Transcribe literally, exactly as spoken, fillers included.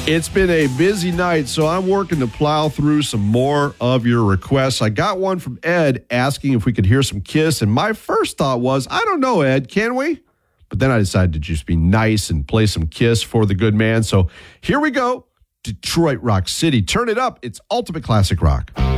It's been a busy night, so I'm working to plow through some more of your requests. I got one from Ed asking if we could hear some Kiss, and my first thought was, I don't know, Ed, can we? But then I decided to just be nice and play some Kiss for the good man. So here we go. Detroit Rock City. Turn it up. It's Ultimate Classic Rock.